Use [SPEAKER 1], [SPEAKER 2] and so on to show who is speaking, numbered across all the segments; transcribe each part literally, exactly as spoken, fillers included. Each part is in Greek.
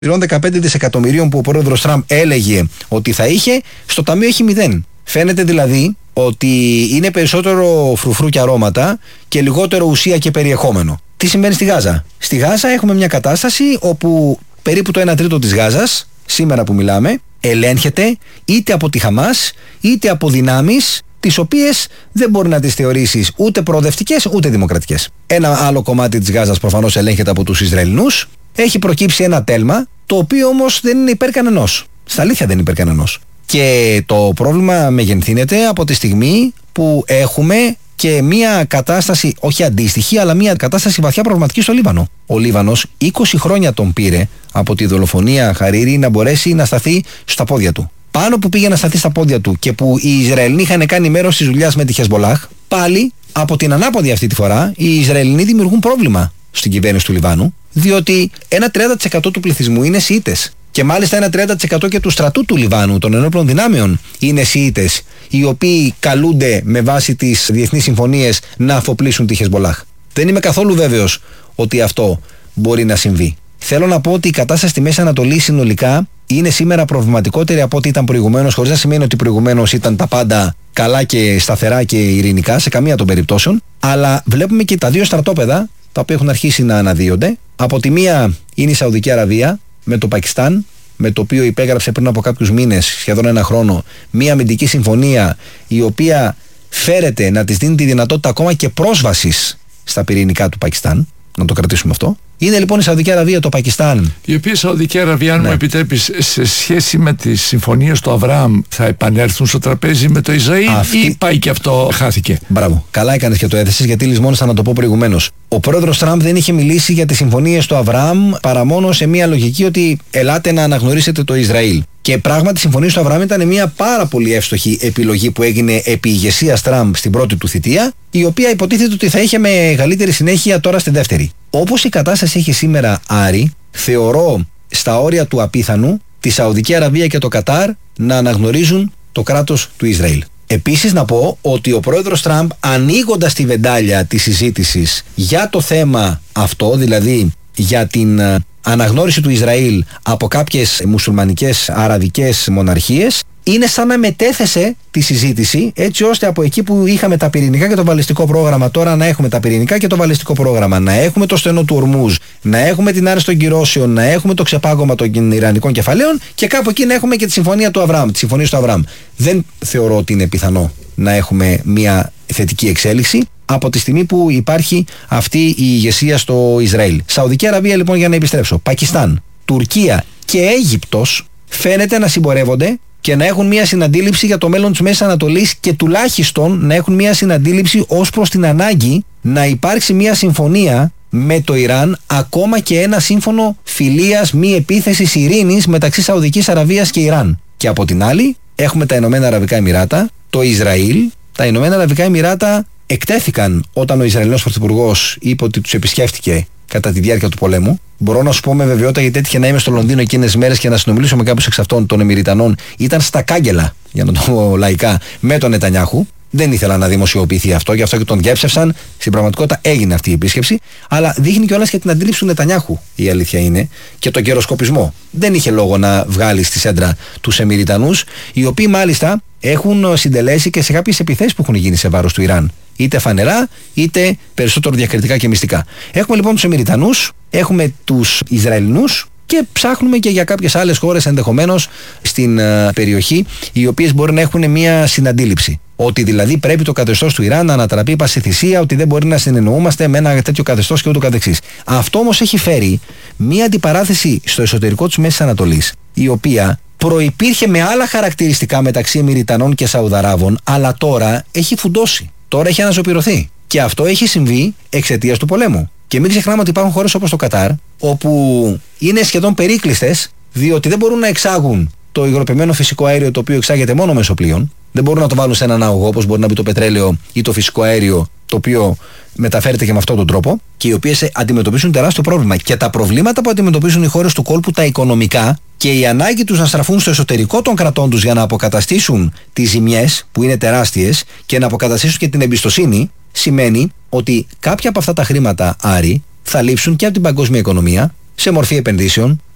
[SPEAKER 1] δεκαπέντε δισεκατομμυρίων που ο πρόεδρος Τραμπ έλεγε ότι θα είχε, στο ταμείο έχει μηδέν. Φαίνεται δηλαδή ότι είναι περισσότερο φρουφρού και αρώματα και λιγότερο ουσία και περιεχόμενο. Τι συμβαίνει στη Γάζα? Στη Γάζα έχουμε μια κατάσταση όπου περίπου το ένα τρίτο της Γάζας, σήμερα που μιλάμε, ελέγχεται είτε από τη Χαμάς είτε από δυνάμεις τις οποίες δεν μπορεί να τις θεωρήσεις ούτε προοδευτικές ούτε δημοκρατικές. Ένα άλλο κομμάτι της Γάζας προφανώς ελέγχεται από τους Ισραηλινούς. Έχει προκύψει ένα τέλμα, το οποίο όμως δεν είναι υπέρ κανενός. Στα αλήθεια δεν είναι υπέρ κανενός. Και το πρόβλημα μεγενθύνεται από τη στιγμή που έχουμε και μια κατάσταση, όχι αντίστοιχη, αλλά μια κατάσταση βαθιά προβληματική στο Λίβανο. Ο Λίβανος είκοσι χρόνια τον πήρε από τη δολοφονία Χαρίρι να μπορέσει να σταθεί στα πόδια του. Πάνω που πήγε να σταθεί στα πόδια του και που οι Ισραηλοί είχαν κάνει μέρος της δουλειάς με τη Χεσμολάχ, πάλι από την ανάποδη αυτή τη φορά οι Ισραηλοί δημιουργούν πρόβλημα στην κυβέρνηση του Λιβάνου, διότι ένα τριάντα τοις εκατό του πληθυσμού είναι Σιήτες. Και μάλιστα ένα τριάντα τοις εκατό και του στρατού του Λιβάνου, των ενόπλων δυνάμεων, είναι Σιήτες, οι οποίοι καλούνται με βάση τις διεθνείς συμφωνίες να αφοπλίσουν τη Χεσμολάχ. Δεν είμαι καθόλου βέβαιος ότι αυτό μπορεί να συμβεί. Θέλω να πω ότι η κατάσταση στη Μέση Ανατολή συνολικά είναι σήμερα προβληματικότερη από ό,τι ήταν προηγουμένως, χωρίς να σημαίνει ότι προηγουμένως ήταν τα πάντα καλά και σταθερά και ειρηνικά, σε καμία των περιπτώσεων. Αλλά βλέπουμε και τα δύο στρατόπεδα τα οποία έχουν αρχίσει να αναδύονται. Από τη μία είναι η Σαουδική Αραβία με το Πακιστάν, με το οποίο υπέγραψε πριν από κάποιους μήνες, σχεδόν ένα χρόνο, μία αμυντική συμφωνία η οποία φέρεται να της δίνει τη δυνατότητα ακόμα και πρόσβασης στα πυρηνικά του Πακιστάν. Να το κρατήσουμε αυτό. Είναι λοιπόν η Σαουδική Αραβία, το Πακιστάν.
[SPEAKER 2] Η οποία η Σαουδική Αραβία, αν ναι. μου επιτρέπεις, σε σχέση με τις συμφωνίες του Αβραάμ, θα επανέλθουν στο τραπέζι με το Ισραήλ Αυτή... ή πάει και αυτό χάθηκε?
[SPEAKER 1] Μπράβο. Καλά έκανες και το έθεσες, γιατί λησμόνισα να το πω προηγουμένως. Ο πρόεδρος Τραμπ δεν είχε μιλήσει για τις συμφωνίες του Αβραάμ παρά μόνο σε μια λογική ότι ελάτε να αναγνωρίσετε το Ισραήλ. Και πράγματι, οι συμφωνίες του Αβραάμ ήταν μια πάρα πολύ εύστοχη επιλογή που έγινε επί ηγεσίας Τραμπ στην πρώτη του θητεία, η οποία υποτίθεται ότι θα είχε μεγαλύτερη συνέχεια τώρα στην δεύτερη. Όπως η κατάσταση έχει σήμερα, Άρη, θεωρώ στα όρια του απίθανου τη Σαουδική Αραβία και το Κατάρ να αναγνωρίζουν το κράτος του Ισραήλ. Επίσης να πω ότι ο πρόεδρος Τραμπ, ανοίγοντας τη βεντάλια της συζήτησης για το θέμα αυτό, δηλαδή για την αναγνώριση του Ισραήλ από κάποιες μουσουλμανικές αραβικές μοναρχίες, είναι σαν να μετέθεσε τη συζήτηση έτσι ώστε από εκεί που είχαμε τα πυρηνικά και το βαλιστικό πρόγραμμα, τώρα να έχουμε τα πυρηνικά και το βαλιστικό πρόγραμμα, να έχουμε το στενό του Ορμούζ, να έχουμε την άρση των κυρώσεων, να έχουμε το ξεπάγωμα των Ιρανικών κεφαλαίων και κάπου εκεί να έχουμε και τη συμφωνία του Αβραάμ, τη συμφωνία του Αβραάμ. Δεν θεωρώ ότι είναι πιθανό να έχουμε μια θετική εξέλιξη από τη στιγμή που υπάρχει αυτή η ηγεσία στο Ισραήλ. Σαουδική Αραβία λοιπόν, για να επιστρέψω, Πακιστάν, Τουρκία και Αίγυπτος φαίνεται να συμπορεύονται και να έχουν μια συναντήληψη για το μέλλον της Μέσης Ανατολής και τουλάχιστον να έχουν μια συναντήληψη ως προς την ανάγκη να υπάρξει μια συμφωνία με το Ιράν, ακόμα και ένα σύμφωνο φιλίας μη επίθεσης ειρήνης μεταξύ Σαουδικής Αραβίας και Ιράν. Και από την άλλη έχουμε τα Ηνωμένα Αραβικά Εμιράτα, το Ισραήλ. Τα Ηνωμένα Αραβικά Εμιράτα εκτέθηκαν όταν ο Ισραηλινός Πρωθυπουργός είπε ότι τους επισκέφτηκε κατά τη διάρκεια του πολέμου. Μπορώ να σου πω με βεβαιότητα, γιατί έτυχε να είμαι στο Λονδίνο εκείνες μέρες και να συνομιλήσω με κάποιους εξ αυτών των Εμιριτανών. Ήταν στα κάγκελα, για να το πω λαϊκά, με τον Νετανιάχου. Δεν ήθελα να δημοσιοποιηθεί αυτό, γι' αυτό και τον διέψευσαν. Στην πραγματικότητα έγινε αυτή η επίσκεψη. Αλλά δείχνει κιόλας και την αντίληψη του Νετανιάχου, η αλήθεια είναι, και τον καιροσκοπισμό. Δεν είχε λόγο να βγάλει στη σέντρα τους Εμιριτανούς, οι οποίοι μάλιστα έχουν συντελέσει και σε κάποιες επιθέσεις που έχουν γίνει σε βάρος του Ιράν. Είτε φανερά, είτε περισσότερο διακριτικά και μυστικά. Έχουμε λοιπόν τους Εμιριτανούς, έχουμε τους Ισραηλινούς και ψάχνουμε και για κάποιες άλλες χώρες ενδεχομένως στην uh, περιοχή, οι οποίες μπορεί να έχουν μια συναντήληψη. Ότι δηλαδή πρέπει το καθεστώς του Ιράν να ανατραπεί πάση θυσία, ότι δεν μπορεί να συνεννοούμαστε με ένα τέτοιο καθεστώς και ούτω καθεξής. Αυτό όμως έχει φέρει μια αντιπαράθεση στο εσωτερικό της Μέσης Ανατολής, η οποία προϋπήρχε με άλλα χαρακτηριστικά μεταξύ Εμιριτανών και Σαουδαράβων, αλλά τώρα έχει φουντώσει. Τώρα έχει αναζωπηρωθεί. Και αυτό έχει συμβεί εξαιτίας του πολέμου. Και μην ξεχνάμε ότι υπάρχουν χώρες όπως το Κατάρ, όπου είναι σχεδόν περίκλειστες, διότι δεν μπορούν να εξάγουν το υγροποιημένο φυσικό αέριο, το οποίο εξάγεται μόνο μέσω πλοίων. Δεν μπορούν να το βάλουν σε έναν αγωγό, όπως μπορεί να μπει το πετρέλαιο ή το φυσικό αέριο, το οποίο μεταφέρεται και με αυτόν τον τρόπο, και οι οποίες αντιμετωπίζουν τεράστιο πρόβλημα. Και τα προβλήματα που αντιμετωπίζουν οι χώρες του κόλπου, τα οικονομικά, και η ανάγκη τους να στραφούν στο εσωτερικό των κρατών τους για να αποκαταστήσουν τις ζημιές, που είναι τεράστιες, και να αποκαταστήσουν και την εμπιστοσύνη, σημαίνει ότι κάποια από αυτά τα χρήματα, Άρη, θα λείψουν και από την παγκόσμια οικονομία, σε μορφή επενδύσεων,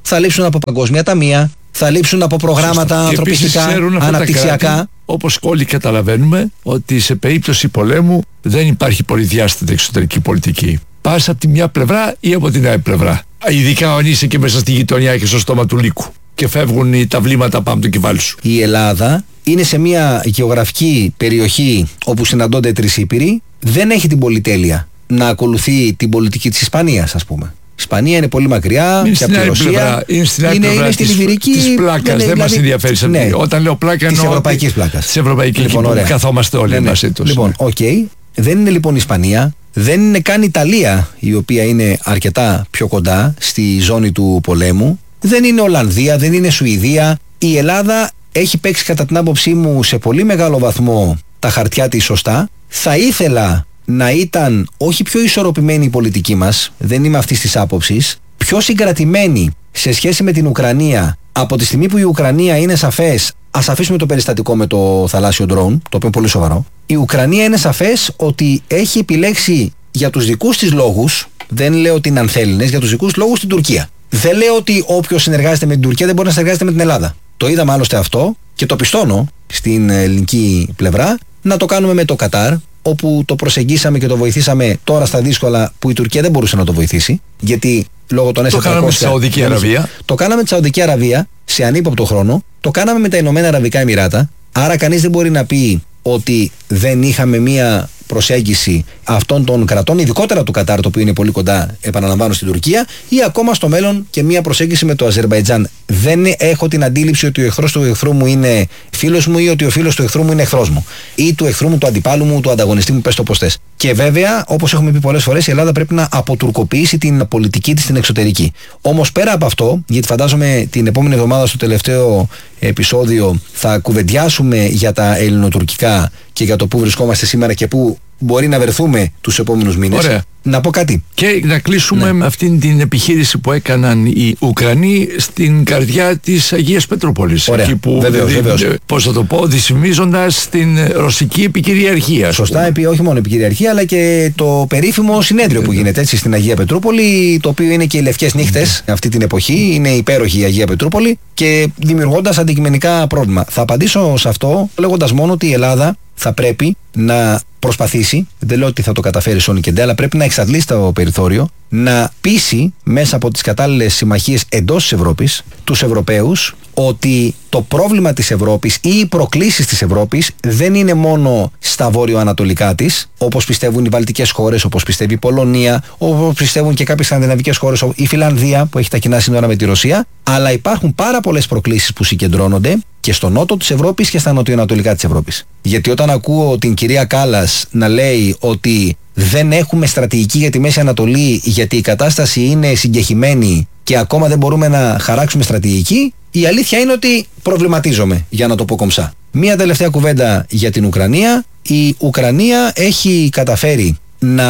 [SPEAKER 1] θα λείψουν από παγκόσμια ταμεία, θα λείψουν από προγράμματα
[SPEAKER 2] Σωστά.
[SPEAKER 1] ανθρωπιστικά, αναπτυξιακά.
[SPEAKER 2] Όπως όλοι καταλαβαίνουμε ότι σε περίπτωση πολέμου δεν υπάρχει πολυδιάστατη εξωτερική πολιτική. Πας από τη μια πλευρά ή από την άλλη πλευρά. Ειδικά αν είσαι και μέσα στη γειτονιά και στο στόμα του λύκου. Και φεύγουν τα βλήματα πάνω από το κεφάλι σου.
[SPEAKER 1] Η Ελλάδα είναι σε μια γεωγραφική περιοχή όπου συναντώνται τρεις ήπειροι. Δεν έχει την πολυτέλεια να ακολουθεί την πολιτική της Ισπανίας, ας πούμε. Η Ισπανία είναι πολύ μακριά
[SPEAKER 2] είναι
[SPEAKER 1] και από τη Ρωσία.
[SPEAKER 2] Πλευρά, είναι στην άλλη
[SPEAKER 1] είναι,
[SPEAKER 2] πλευρά
[SPEAKER 1] είναι
[SPEAKER 2] της, της πλάκας. Ναι, δεν δηλαδή, μας ενδιαφέρει σε
[SPEAKER 1] ναι,
[SPEAKER 2] Όταν λέω πλάκα εννοώ.
[SPEAKER 1] Της ευρωπαϊκής πλάκας.
[SPEAKER 2] Της ευρωπαϊκής,
[SPEAKER 1] λοιπόν,
[SPEAKER 2] εκεί που καθόμαστε όλοι
[SPEAKER 1] ναι, ναι.
[SPEAKER 2] μαζί τους.
[SPEAKER 1] Λοιπόν, οκ. Okay. Δεν είναι λοιπόν η Ισπανία. Δεν είναι καν η Ιταλία, η οποία είναι αρκετά πιο κοντά στη ζώνη του πολέμου. Δεν είναι Ολλανδία, δεν είναι Σουηδία. Η Ελλάδα έχει παίξει κατά την άποψή μου σε πολύ μεγάλο βαθμό τα χαρτιά της σωστά. Θα ήθελα να ήταν όχι πιο ισορροπημένη η πολιτική μας, δεν είμαι αυτής της άποψης, πιο συγκρατημένη σε σχέση με την Ουκρανία. Από τη στιγμή που η Ουκρανία είναι σαφές, ας αφήσουμε το περιστατικό με το θαλάσσιο ντρόουν, το οποίο είναι πολύ σοβαρό. Η Ουκρανία είναι σαφές ότι έχει επιλέξει για τους δικούς της λόγους, δεν λέω ότι είναι ανθέληνες, για τους δικούς λόγους την Τουρκία. Δεν λέω ότι όποιος συνεργάζεται με την Τουρκία δεν μπορεί να συνεργάζεται με την Ελλάδα. Το είδαμε άλλωστε αυτό και το πιστώνω στην ελληνική πλευρά να το κάνουμε με το Κατάρ, όπου το προσεγγίσαμε και το βοηθήσαμε τώρα στα δύσκολα που η Τουρκία δεν μπορούσε να το βοηθήσει. Γιατί λόγω των ες ετρακόσια.
[SPEAKER 2] Το κάναμε στη Σαουδική Αραβία.
[SPEAKER 1] Το κάναμε στη Σαουδική Αραβία σε ανύποπτο χρόνο. Το κάναμε με τα Ηνωμένα Αραβικά Εμιράτα. Άρα κανείς δεν μπορεί να πει ότι δεν είχαμε μία προσέγγιση αυτών των κρατών, ειδικότερα του Κατάρ, το οποίο είναι πολύ κοντά, επαναλαμβάνω, στην Τουρκία, ή ακόμα στο μέλλον και μία προσέγγιση με το Αζερμπαϊτζάν. Δεν έχω την αντίληψη ότι ο εχθρός του εχθρού μου είναι φίλος μου ή ότι ο φίλος του εχθρού μου είναι εχθρός μου. Ή του εχθρού μου, του αντιπάλου μου, του ανταγωνιστή μου, πες το πώς θες. Και βέβαια, όπως έχουμε πει πολλές φορές, η Ελλάδα πρέπει να αποτουρκοποιήσει την πολιτική της στην εξωτερική. Όμως πέρα από αυτό, γιατί φαντάζομαι την επόμενη εβδομάδα στο τελευταίο επεισόδιο θα κουβεντιάσουμε για τα ελληνοτουρκικά και για το πού βρισκόμαστε σήμερα και πού μπορεί να βρεθούμε τους επόμενους μήνες.
[SPEAKER 2] Ωραία.
[SPEAKER 1] Να πω κάτι.
[SPEAKER 2] Και να κλείσουμε, ναι, με αυτήν την επιχείρηση που έκαναν οι Ουκρανοί στην καρδιά της Αγίας Πετρούπολης.
[SPEAKER 1] Ωραία.
[SPEAKER 2] Εκεί που,
[SPEAKER 1] βεβαίως,
[SPEAKER 2] δι,
[SPEAKER 1] βεβαίως.
[SPEAKER 2] πώς θα το πω, δυσφημίζοντας την ρωσική επικυριαρχία.
[SPEAKER 1] Σωστά, επί, όχι μόνο επικυριαρχία, αλλά και το περίφημο συνέδριο που γίνεται έτσι στην Αγία Πετρούπολη, το οποίο είναι και οι λευκές νύχτες αυτή την εποχή. Είναι υπέροχη η Αγία Πετρούπολη και δημιουργώντας αντικειμενικά πρόβλημα. Θα απαντήσω σε αυτό λέγοντας μόνο ότι η Ελλάδα θα πρέπει να προσπαθήσει, δεν λέω ότι θα το καταφέρει Σόνι και Ντε, αλλά πρέπει να εξαντλήσει το περιθώριο, να πείσει μέσα από τις κατάλληλες συμμαχίες εντός της Ευρώπης τους Ευρωπαίους ότι το πρόβλημα της Ευρώπης ή οι προκλήσεις της Ευρώπης δεν είναι μόνο στα βόρειο-ανατολικά της, όπως πιστεύουν οι βαλτικές χώρες, όπως πιστεύει η Πολωνία, όπως πιστεύουν και κάποιες σκανδιναβικές χώρες, η Φιλανδία που έχει τα κοινά σύνορα με τη Ρωσία, αλλά υπάρχουν πάρα πολλές προκλήσεις που συγκεντρώνονται και στο νότο της Ευρώπης και στα νοτιοανατολικά της Ευρώπης. Γιατί όταν ακούω την κυρία Κάλλας να λέει ότι δεν έχουμε στρατηγική για τη Μέση Ανατολή γιατί η κατάσταση είναι συγκεχημένη και ακόμα δεν μπορούμε να χαράξουμε στρατηγική, η αλήθεια είναι ότι προβληματίζομαι, για να το πω κομψά. Μία τελευταία κουβέντα για την Ουκρανία. Η Ουκρανία έχει καταφέρει να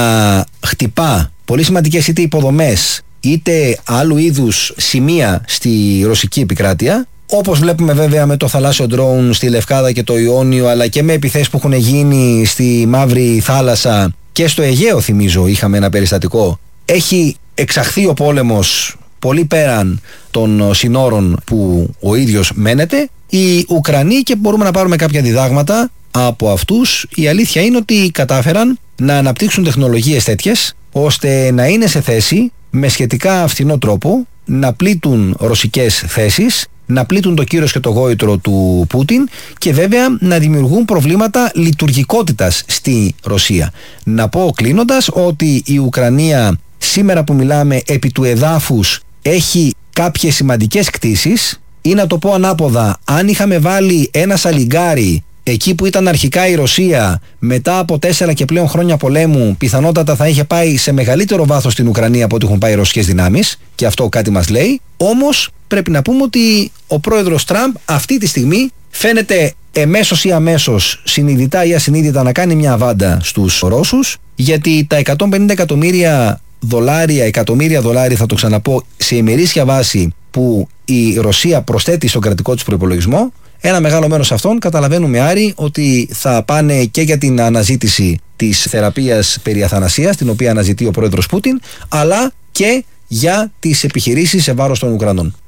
[SPEAKER 1] χτυπά πολύ σημαντικές είτε υποδομές είτε άλλου είδους σημεία στη ρωσική επικράτεια. Όπως βλέπουμε βέβαια με το θαλάσσιο ντρόουν στη Λευκάδα και το Ιόνιο, αλλά και με επιθέσεις που έχουν γίνει στη Μαύρη Θάλασσα και στο Αιγαίο, θυμίζω, είχαμε ένα περιστατικό. Έχει εξαχθεί ο πόλεμος πολύ πέραν των συνόρων που ο ίδιος μένεται. Οι Ουκρανοί, και μπορούμε να πάρουμε κάποια διδάγματα από αυτούς, η αλήθεια είναι ότι κατάφεραν να αναπτύξουν τεχνολογίες τέτοιες ώστε να είναι σε θέση με σχετικά φθηνό τρόπο να πλήττουν ρωσικές θέσεις, να πλήττουν το κύρος και το γόητρο του Πούτιν και βέβαια να δημιουργούν προβλήματα λειτουργικότητας στη Ρωσία. Να πω κλείνοντας ότι η Ουκρανία σήμερα που μιλάμε επί του εδάφους έχει κάποιες σημαντικές κτήσεις, ή να το πω ανάποδα, αν είχαμε βάλει ένα σαλιγκάρι εκεί που ήταν αρχικά η Ρωσία, μετά από τέσσερα και πλέον χρόνια πολέμου, πιθανότατα θα είχε πάει σε μεγαλύτερο βάθος στην Ουκρανία από ό,τι έχουν πάει οι ρωσικές δυνάμεις, και αυτό κάτι μας λέει. Όμως πρέπει να πούμε ότι ο πρόεδρος Τραμπ αυτή τη στιγμή φαίνεται εμέσως ή αμέσως, συνειδητά ή ασυνείδητα, να κάνει μια αβάντα στους Ρώσους, γιατί τα εκατόν πενήντα εκατομμύρια δολάρια, εκατομμύρια δολάρια θα το ξαναπώ, σε ημερήσια βάση που η Ρωσία προσθέτει στον κρατικό της προϋπολογισμό, ένα μεγάλο μέρος αυτών καταλαβαίνουμε, Άρη, ότι θα πάνε και για την αναζήτηση της θεραπείας περί αθανασίας, την οποία αναζητεί ο πρόεδρος Πούτιν, αλλά και για τις επιχειρήσεις σε βάρος των Ουκρανών.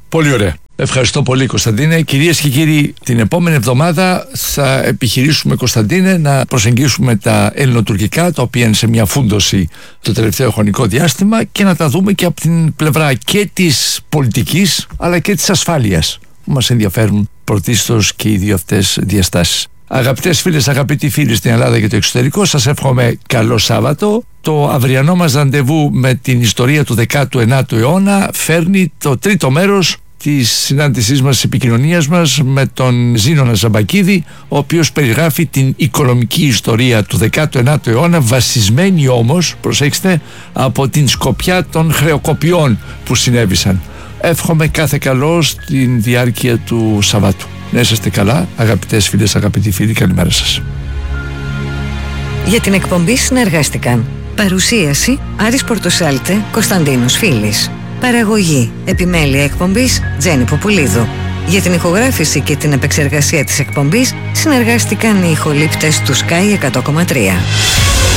[SPEAKER 2] Πολύ ωραία. Ευχαριστώ πολύ, Κωνσταντίνε. Κυρίες και κύριοι, την επόμενη εβδομάδα θα επιχειρήσουμε, Κωνσταντίνε, να προσεγγίσουμε τα ελληνοτουρκικά, τα οποία είναι σε μια φούντωση το τελευταίο χρονικό διάστημα, και να τα δούμε και από την πλευρά και της πολιτικής αλλά και της ασφάλειας, που μας ενδιαφέρουν πρωτίστως και οι δύο αυτές διαστάσεις. Αγαπητές φίλες, αγαπητοί φίλοι στην Ελλάδα και το εξωτερικό, σας εύχομαι καλό Σάββατο. Το αυριανό μας ραντεβού με την ιστορία του δέκατου ενάτου αιώνα φέρνει το τρίτο μέρος της συνάντησής μας, της επικοινωνίας μας με τον Ζήνωνα Ζαμπακίδη, ο οποίος περιγράφει την οικονομική ιστορία του δέκατου ενάτου αιώνα, βασισμένη όμως, προσέξτε, από την σκοπιά των χρεοκοπιών που συνέβησαν. Εύχομαι κάθε καλό στην διάρκεια του Σαββάτου. Να είσαστε καλά, αγαπητές φίλες, αγαπητοί φίλοι, καλημέρα σας.
[SPEAKER 3] Για την εκπομπή συνεργάστηκαν παρουσίαση Άρης Πορτοσάλτε, Κωνσταντίνος Φίλης. Παραγωγή, επιμέλεια εκπομπής Τζέννη Ποπουλίδου. Για την ηχογράφηση και την επεξεργασία της εκπομπής συνεργάστηκαν οι ηχολήπτες του Sky εκατό κόμμα τρία.